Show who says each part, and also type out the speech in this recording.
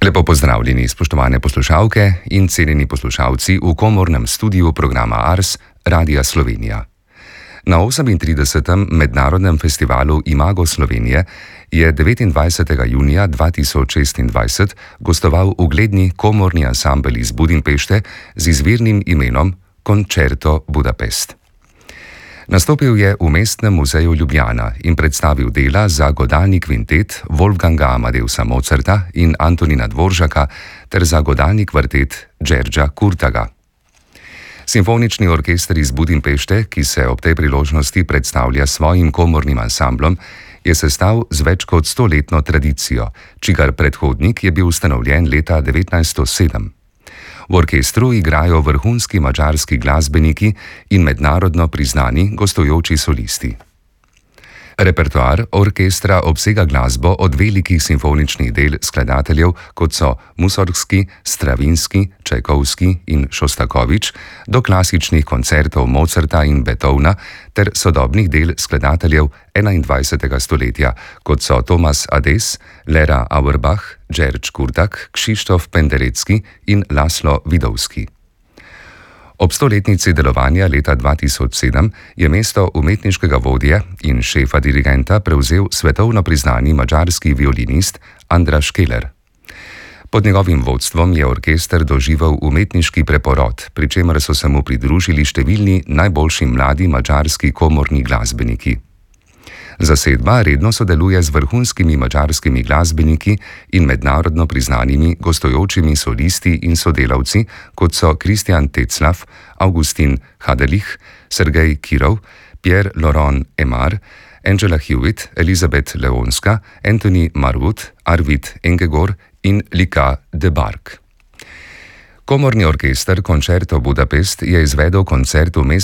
Speaker 1: Lepo pozdravljeni, spoštovane poslušalke in cenjeni poslušalci v komornem studiu programa Ars Radia Slovenija. Na 38. mednarodnem festivalu Imago Slovenije je 29. junija 2026 gostoval ugledni komorni ansambel iz Budimpešte z izvirnim imenom Concerto Budapest. Nastopil je v Mestnem muzeju Ljubljana in predstavil dela za godalni kvintet Wolfganga Amadeusa Mozarta in Antonina Dvoržaka ter za godalni kvartet Đerđa Kurtaga. Simfonični orkester iz Budimpešte, ki se ob tej priložnosti predstavlja svojim komornim ansamblom, je sestav z več kot 100-letno tradicijo, čigar predhodnik je bil ustanovljen leta 1907. V orkestru igrajo vrhunski madžarski glasbeniki in mednarodno priznani gostujoči solisti. Repertoar orkestra obsega glasbo od velikih simfoničnih del skladateljev, kot so Mussorgski, Stravinski, Čajkovski in Šostakovič, do klasičnih koncertov Mozarta in Beethovna ter sodobnih del skladateljev 21. stoletja, kot so Thomas Adès, Lera Auerbach, Đerđ Kurtak, Krzysztof Penderecki in Laszlo Widowski. Ob 100-letnici delovanja leta 2007 je mesto umetniškega vodje in šefa dirigenta prevzel svetovno priznani madžarski violinist Andras Keller. Pod njegovim vodstvom je orkester doživel umetniški preporod, pri čemer so se mu pridružili številni najboljši mladi madžarski komorni glasbeniki. Zasedba redno sodeluje z vrhunskimi madžarskimi glasbeniki in mednarodno priznanimi gostujočimi solisti in sodelavci, kot so Kristjan Teclaf, Augustin Hadelich, Sergej Kirov, Pierre Laurent Aimard, Angela Hewitt, Elizabeth Leonska, Anthony Marwood, Arvid Engegor in Lika de Barg. Komorni orkester Concerto Budapest je izvedel koncert v